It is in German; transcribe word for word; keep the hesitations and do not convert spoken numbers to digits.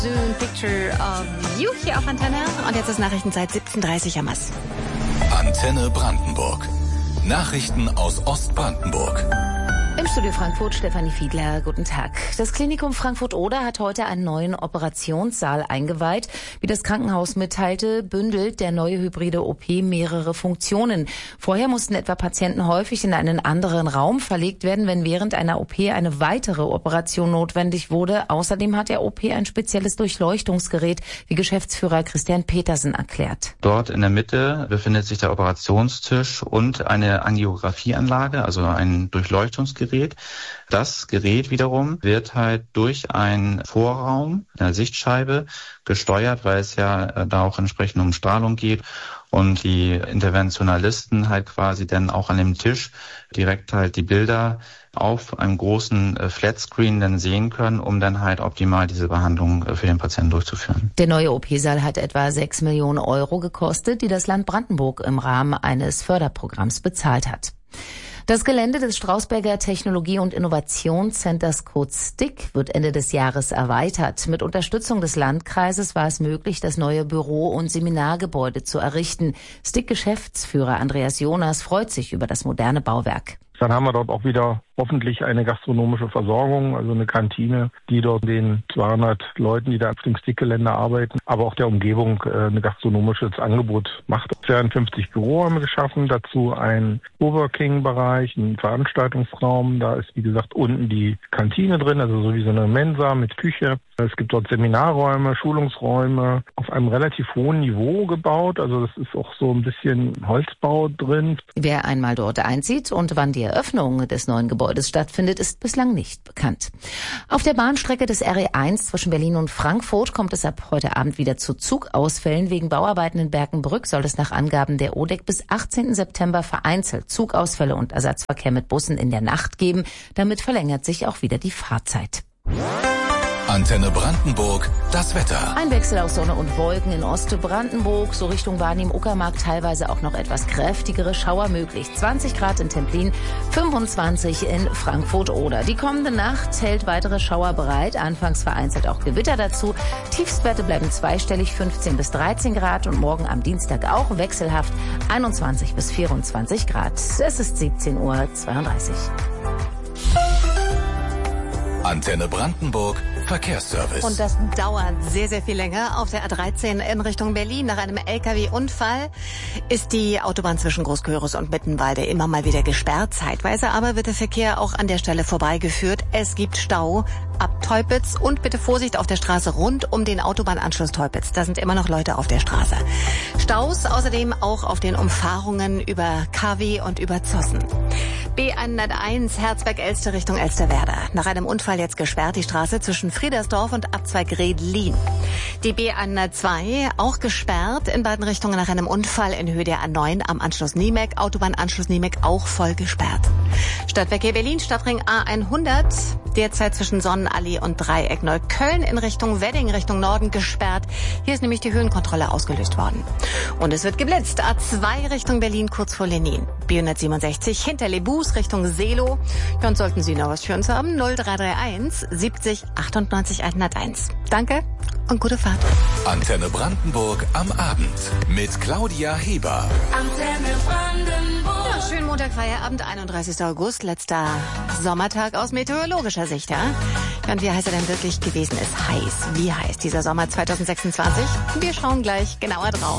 Soon Picture of You hier auf Antenne. Und jetzt ist Nachrichtenzeit siebzehn Uhr dreißig am Mass. Antenne Brandenburg. Nachrichten aus Ostbrandenburg. Im Studio Frankfurt Stefanie Fiedler, guten Tag. Das Klinikum Frankfurt-Oder hat heute einen neuen Operationssaal eingeweiht. Wie das Krankenhaus mitteilte, bündelt der neue hybride O P mehrere Funktionen. Vorher mussten etwa Patienten häufig in einen anderen Raum verlegt werden, wenn während einer O P eine weitere Operation notwendig wurde. Außerdem hat der O P ein spezielles Durchleuchtungsgerät, wie Geschäftsführer Christian Petersen erklärt. Dort in der Mitte befindet sich der Operationstisch und eine Angiografieanlage, also ein Durchleuchtungsgerät. Das Gerät wiederum wird halt durch einen Vorraum, eine Sichtscheibe, gesteuert, weil es ja da auch entsprechend um Strahlung geht und die Interventionalisten halt quasi dann auch an dem Tisch direkt halt die Bilder auf einem großen Flatscreen dann sehen können, um dann halt optimal diese Behandlung für den Patienten durchzuführen. Der neue O P-Saal hat etwa sechs Millionen Euro gekostet, die das Land Brandenburg im Rahmen eines Förderprogramms bezahlt hat. Das Gelände des Strausberger Technologie- und Innovationscenters kurz S T I C wird Ende des Jahres erweitert. Mit Unterstützung des Landkreises war es möglich, das neue Büro- und Seminargebäude zu errichten. S T I C-Geschäftsführer Andreas Jonas freut sich über das moderne Bauwerk. Dann haben wir dort auch wieder hoffentlich eine gastronomische Versorgung, also eine Kantine, die dort den zweihundert Leuten, die da auf dem S T I C-Gelände arbeiten, aber auch der Umgebung äh, ein gastronomisches Angebot macht. zweiundfünfzig Büro haben wir geschaffen, dazu ein Coworking-Bereich, ein Veranstaltungsraum. Da ist, wie gesagt, unten die Kantine drin, also so wie so eine Mensa mit Küche. Es gibt dort Seminarräume, Schulungsräume, auf einem relativ hohen Niveau gebaut. Also das ist auch so ein bisschen Holzbau drin. Wer einmal dort einzieht und wann die Eröffnung des neuen Gebäudes stattfindet, ist bislang nicht bekannt. Auf der Bahnstrecke des R E eins zwischen Berlin und Frankfurt kommt es ab heute Abend wieder zu Zugausfällen. Wegen Bauarbeiten in Berkenbrück soll es nach Angaben der O D E C bis achtzehnten September vereinzelt Zugausfälle und Ersatzverkehr mit Bussen in der Nacht geben. Damit verlängert sich auch wieder die Fahrzeit. Antenne Brandenburg, das Wetter. Ein Wechsel aus Sonne und Wolken in Ostbrandenburg, so Richtung Barnim-Uckermark teilweise auch noch etwas kräftigere Schauer möglich. zwanzig Grad in Templin, fünfundzwanzig in Frankfurt-Oder. Die kommende Nacht hält weitere Schauer bereit, anfangs vereinzelt auch Gewitter dazu. Tiefstwerte bleiben zweistellig, fünfzehn bis dreizehn Grad und morgen am Dienstag auch wechselhaft einundzwanzig bis vierundzwanzig Grad. Es ist siebzehn Uhr zweiunddreißig. Antenne Brandenburg, Verkehrsservice. Und das dauert sehr, sehr viel länger. Auf der A dreizehn in Richtung Berlin nach einem L K W-Unfall ist die Autobahn zwischen Großkörus und Mittenwalde immer mal wieder gesperrt. Zeitweise aber wird der Verkehr auch an der Stelle vorbeigeführt. Es gibt Stau ab Teupitz und bitte Vorsicht auf der Straße rund um den Autobahnanschluss Teupitz. Da sind immer noch Leute auf der Straße. Staus außerdem auch auf den Umfahrungen über K W und über Zossen. B hunderteins Herzberg-Elster Richtung Elsterwerda. Nach einem Unfall jetzt gesperrt die Straße zwischen Friedersdorf und Abzweig Redlin. Die B hundertzwei auch gesperrt in beiden Richtungen nach einem Unfall in Höhe der A neun am Anschluss Niemek. Autobahnanschluss Niemek auch voll gesperrt. Stadtverkehr Berlin, Stadtring A hundert. Derzeit zwischen Sonnenallee und Dreieck Neukölln in Richtung Wedding, Richtung Norden gesperrt. Hier ist nämlich die Höhenkontrolle ausgelöst worden. Und es wird geblitzt. A zwei Richtung Berlin, kurz vor Lenin. B hundertsiebenundsechzig hinter Lebus Richtung Seelow. Ja, und sollten Sie noch was für uns haben, null drei drei eins siebzig achtundneunzig hunderteins. Danke und gute Fahrt. Antenne Brandenburg am Abend mit Claudia Heber. Antenne Brandenburg. Ja, schönen Montag, Feierabend, einunddreißigster August, letzter Sommertag aus meteorologischer Sicht, ja? Ja, und wie heiß er denn wirklich gewesen ist? Heiß. Wie heiß dieser Sommer zweitausendsechsundzwanzig? Wir schauen gleich genauer drauf.